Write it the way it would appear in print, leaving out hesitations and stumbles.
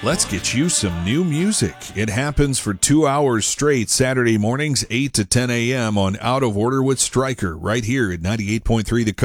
Let's get you some new music. It happens for 2 hours straight, Saturday mornings, 8 to 10 a.m. on Out of Order with Stryker, right here at 98.3 The